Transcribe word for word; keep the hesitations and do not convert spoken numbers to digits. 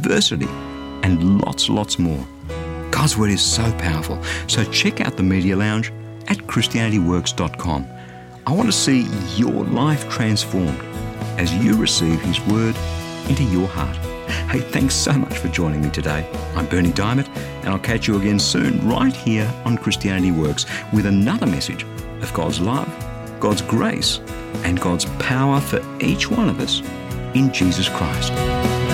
diversity, and lots, lots more. God's Word is so powerful, so check out the Media Lounge at Christianity Works dot com. I want to see your life transformed as you receive His Word into your heart. Hey, thanks so much for joining me today. I'm Berni Dymet, and I'll catch you again soon right here on Christianity Works with another message of God's love, God's grace, and God's power for each one of us in Jesus Christ.